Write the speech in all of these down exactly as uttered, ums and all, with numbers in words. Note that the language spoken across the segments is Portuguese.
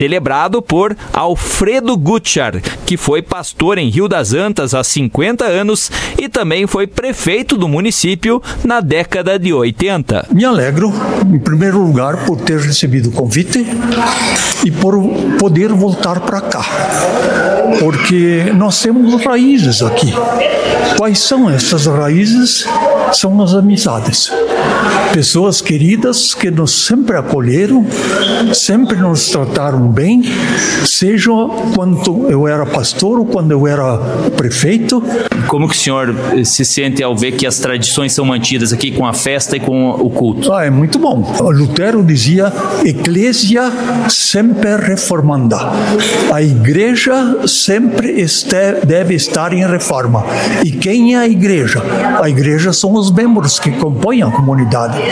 celebrado por Alfredo Gutschar, que foi pastor em Rio das Antas há cinquenta anos e também foi prefeito do município na década de oitenta. Me alegro, em primeiro lugar, por ter recebido o convite e por poder voltar para cá, porque nós temos raízes aqui. Quais são essas raízes? São as amizades. Pessoas queridas que nos sempre acolheram, sempre nos trataram bem, seja quando eu era pastor ou quando eu era prefeito. Como que o senhor se sente ao ver que as tradições são mantidas aqui com a festa e com o culto? Ah, é muito bom. Lutero dizia, Ecclesia semper reformanda. A igreja sempre este, deve estar em reforma. E quem é a igreja? A igreja são os membros que compõem a comunidade.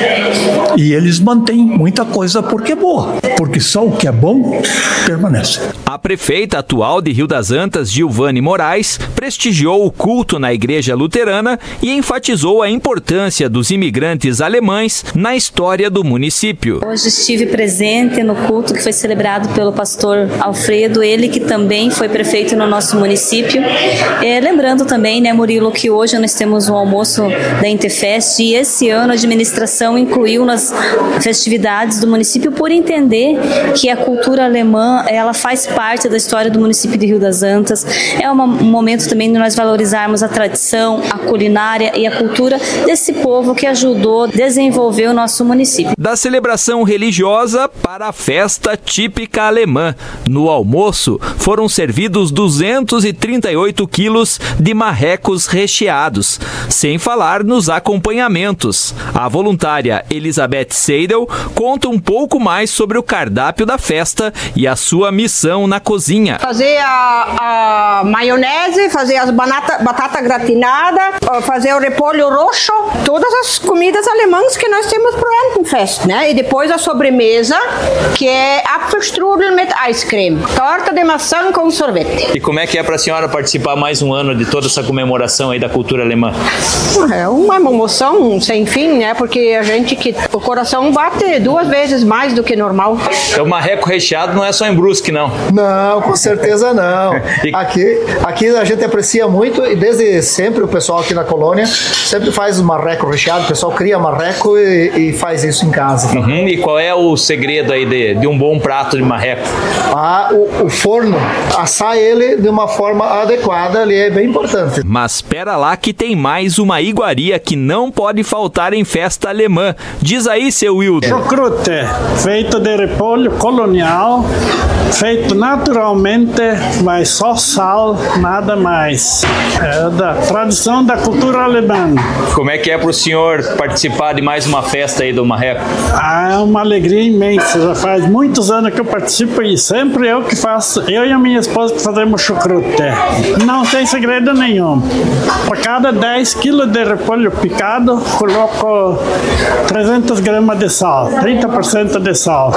E eles mantêm muita coisa porque é boa. Porque só o que é bom permanece. A prefeita atual de Rio das Antas, Gilvane Moraes, prestigiou o culto na igreja luterana e enfatizou a importância dos imigrantes alemães na história do município. Hoje estive presente no culto que foi celebrado pelo pastor Alfredo, ele que também foi prefeito no nosso município. É, lembrando também, né, Murilo, que hoje nós temos o almoço da Interfest e esse ano a administração incluiu nas festividades do município por entender que a cultura alemã, ela faz parte da história do município de Rio das Antas. É uma, um momento também de nós valorizarmos a tradição, a culinária e a cultura desse povo que ajudou a desenvolver o nosso município. Da celebração religiosa para a festa típica alemã. No almoço foram servidos duzentos e trinta e oito quilos de marrecos recheados, sem falar nos acompanhamentos. A voluntária Elizabeth Seidel conta um pouco mais sobre o cardápio da festa e a sua missão na cozinha. Fazer a, a maionese, fazer as batata, batata gratinada, fazer o repolho roxo, todas as comidas alemãs que nós temos pro Erntenfest, né? E depois a sobremesa, que é Apfelstrudel mit Ice Cream, torta de maçã com sorvete. E como é que é para a senhora participar mais um ano de toda essa comemoração aí da cultura alemã? É uma emoção sem fim, né? Porque a gente que o coração bate duas vezes mais do que normal. Então, o marreco recheado não é só em Brusque, não? Não, com certeza não. Aqui, aqui a gente aprecia muito e desde sempre o pessoal aqui na colônia sempre faz o marreco recheado, o pessoal cria marreco e, e faz isso em casa. Uhum. E qual é o segredo aí de, de um bom prato de marreco? Ah, o, o forno, assar ele de uma forma adequada ali é bem importante. Mas espera lá que tem mais uma iguaria que não pode faltar em festa alemã. Diz aí, seu Wilder. Chucrute, feito de repolho colonial, feito naturalmente, mas só sal, nada mais. É da tradição da cultura alemã. Como é que é para o senhor participar de mais uma festa aí do marreco? Ah, é uma alegria imensa. Já faz muitos anos que eu participo e sempre eu que faço, eu e a minha esposa que fazemos chucrute. Não tem segredo nenhum. Para cada dez quilos de repolho picado, coloco trezentas gramas de sal, trinta por cento de sal.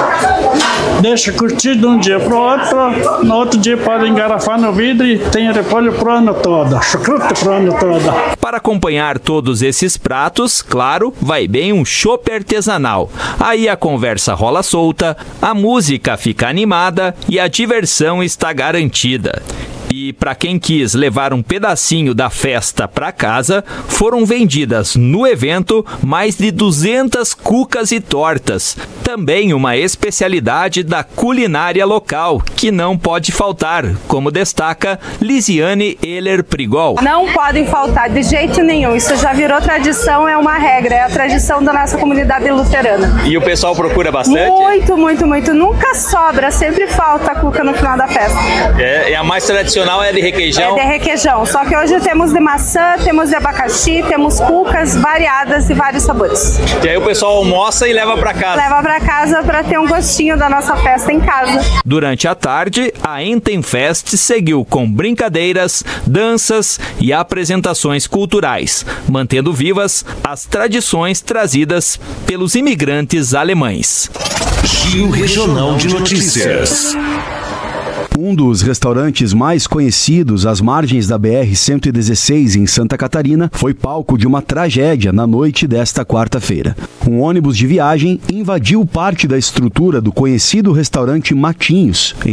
Deixa curtir de um dia para o outro, no outro dia pode engarrafar no vidro e tem repolho pro ano todo, chucrute pro ano todo. Para acompanhar todos esses pratos, claro, vai bem um chopp artesanal. Aí a conversa rola solta, a música fica animada e a diversão está garantida. E para quem quis levar um pedacinho da festa para casa, foram vendidas no evento mais de duzentas cucas e tortas. Também uma especialidade da culinária local, que não pode faltar, como destaca Lisiane Ehler Prigol. Não podem faltar de jeito nenhum, isso já virou tradição, é uma regra, é a tradição da nossa comunidade luterana. E o pessoal procura bastante? Muito, muito, muito, nunca sobra, sempre falta a cuca no final da festa. É, é a mais tradicional, é de requeijão? É de requeijão, só que hoje temos de maçã, temos de abacaxi, temos cucas variadas de vários sabores. E aí o pessoal almoça e leva para casa? Leva para casa para ter um gostinho da nossa festa em casa. Durante a tarde, a Erntenfest seguiu com brincadeiras, danças e apresentações culturais, mantendo vivas as tradições trazidas pelos imigrantes alemães. Giro Regional de Notícias. Um dos restaurantes mais conhecidos às margens da B R cento e dezesseis em Santa Catarina foi palco de uma tragédia na noite desta quarta-feira. Um ônibus de viagem invadiu parte da estrutura do conhecido restaurante Matinhos, em